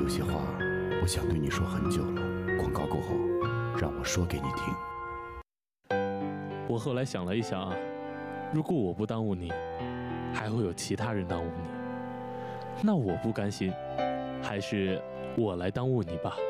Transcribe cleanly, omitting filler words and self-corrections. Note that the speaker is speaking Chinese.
些话我想对你说很久了，广告过后让我说给你听。 我后来想了一想啊，如果我不耽误你，还会有其他人耽误你，那我不甘心，还是我来耽误你吧。